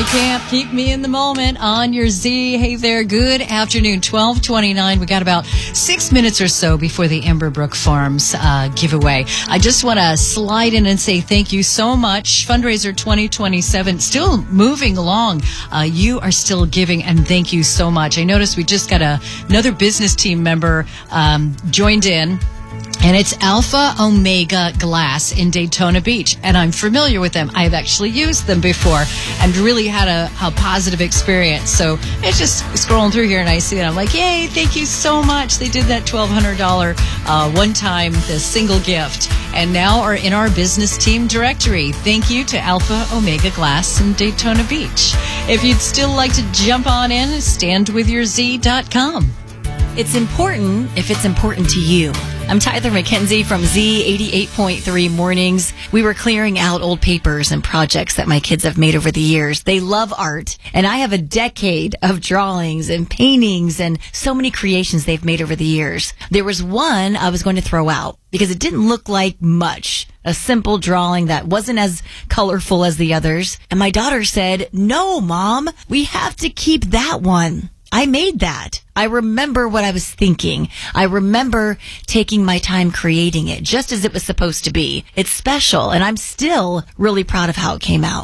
can't keep me in the moment on your Z. Hey there, good afternoon, 12:29. We got about 6 minutes or so before the Emberbrook Farms giveaway. I just want to slide in and say thank you so much. Fundraiser 2027, still moving along. You are still giving, and thank you so much. I noticed we just got another business team member joined in. And it's Alpha Omega Glass in Daytona Beach. And I'm familiar with them. I've actually used them before and really had a positive experience. So it's just scrolling through here and I see it. I'm like, yay, thank you so much. They did that $1,200 one time, the single gift. And now are in our business team directory. Thank you to Alpha Omega Glass in Daytona Beach. If you'd still like to jump on in, standwithyourz.com. It's important if it's important to you. I'm Tyler McKenzie from Z88.3 Mornings. We were clearing out old papers and projects that my kids have made over the years. They love art, and I have a decade of drawings and paintings and so many creations they've made over the years. There was one I was going to throw out because it didn't look like much. A simple drawing that wasn't as colorful as the others. And my daughter said, "No, Mom, we have to keep that one." I made that. I remember what I was thinking. I remember taking my time creating it just as it was supposed to be. It's special, and I'm still really proud of how it came out.